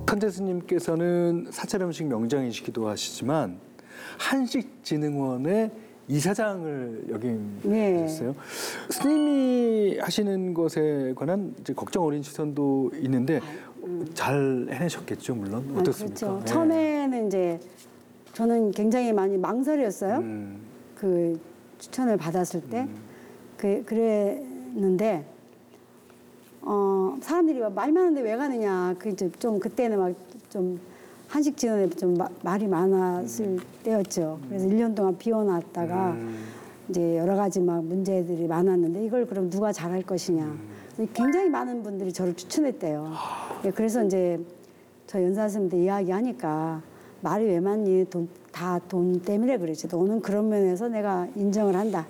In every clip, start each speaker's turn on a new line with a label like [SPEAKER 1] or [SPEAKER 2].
[SPEAKER 1] 박한재 스님께서는 사찰 음식 명장이시기도 하시지만 한식진흥원의 이사장을 역임하셨어요. 네. 스님이 하시는 것에 관한 이제 걱정 어린 시선도 있는데 잘 해내셨겠죠, 물론. 어떻습니까?
[SPEAKER 2] 그렇죠.
[SPEAKER 1] 네.
[SPEAKER 2] 처음에는 이제 저는 굉장히 많이 망설였어요. 그 추천을 받았을 때 그랬는데 사람들이 말 많은데 왜 가느냐. 그 이제 좀 그때는 막 좀 한식 진흥에 좀 말이 많았을 때였죠. 그래서 1년 동안 비워놨다가 이제 여러 가지 막 문제들이 많았는데 이걸 그럼 누가 잘할 것이냐. 굉장히 많은 분들이 저를 추천했대요. 그래서 이제 저 연사 선생님한테 이야기하니까 말이 왜 많니? 다 돈 때문에 그러지. 너는 그런 면에서 내가 인정을 한다.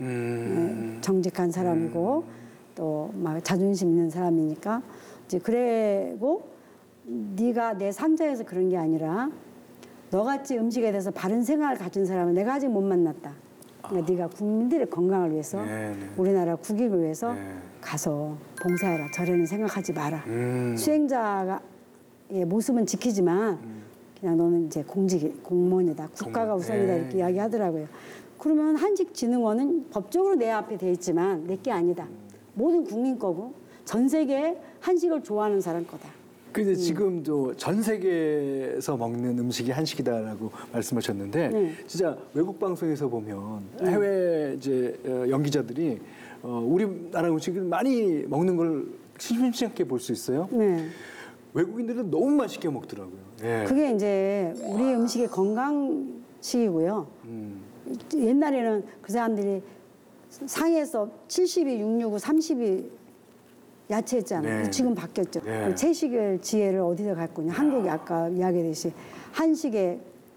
[SPEAKER 2] 정직한 사람이고 또 막 자존심 있는 사람이니까 이제 그래고 네가 내 상자에서 그런 게 아니라 너같이 음식에 대해서 바른 생각을 가진 사람은 내가 아직 못 만났다. 그러니까 네가 국민들의 건강을 위해서 우리나라 국익을 위해서 가서 봉사해라. 저래는 생각하지 마라. 수행자의 모습은 지키지만 그냥 너는 이제 공무원이다. 국가가 우선이다. 이렇게 이야기하더라고요. 그러면 한식진흥원은 법적으로 내 앞에 돼 있지만 내 게 아니다. 모든 국민 거고 전 세계에 한식을 좋아하는 사람 거다.
[SPEAKER 1] 근데 지금 전 세계에서 먹는 음식이 한식이다라고 말씀하셨는데 진짜 외국 방송에서 보면 해외 이제 연기자들이 우리나라 음식을 많이 먹는 걸 심심치 않게 볼 수 있어요. 외국인들은 너무 맛있게 먹더라고요. 네.
[SPEAKER 2] 그게 이제 우리 음식의 건강식이고요. 옛날에는 그 사람들이 상에서 70이 665, 30이 야채였잖아요.
[SPEAKER 1] 네.
[SPEAKER 2] 지금 바뀌었죠.
[SPEAKER 1] 네.
[SPEAKER 2] 채식의 지혜를 어디서 갖고 있냐. 한국이 아까 이야기했듯이 한식에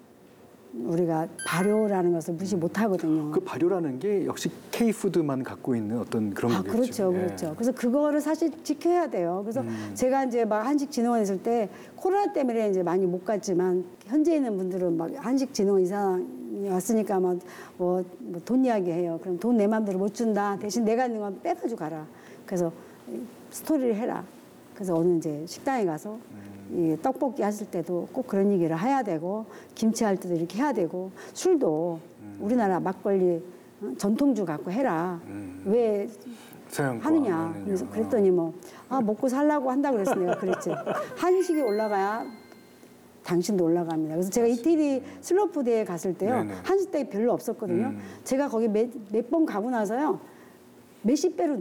[SPEAKER 2] 우리가 발효라는 것을 무시 못하거든요.
[SPEAKER 1] 그 발효라는 게 역시 K푸드만 갖고 있는 어떤 그런 거겠죠.
[SPEAKER 2] 그렇죠. 그렇죠. 그래서 그거를 사실 지켜야 돼요. 그래서 제가 이제 막 한식진흥원 있을 때 코로나 때문에 이제 많이 못 갔지만 현재 있는 분들은 막 한식진흥원 이사장이 왔으니까 뭐 돈 이야기해요. 그럼 돈 내 맘대로 못 준다. 대신 내가 있는 건 빼가지고 가라. 그래서 스토리를 해라. 그래서 어느 이제 식당에 가서 이 떡볶이 하실 때도 꼭 그런 얘기를 해야 되고 김치 할 때도 이렇게 해야 되고 술도 우리나라 막걸리 전통주 갖고 해라. 왜 하느냐. 그래서 그랬더니 먹고 살라고 한다고 그래서 내가 그랬지. 한식이 올라가야 당신도 올라갑니다. 그래서 제가 이태리 슬로푸드에 갔을 때요. 한식 댁이 별로 없었거든요. 제가 거기 몇 번 가고 나서요. 몇십 배로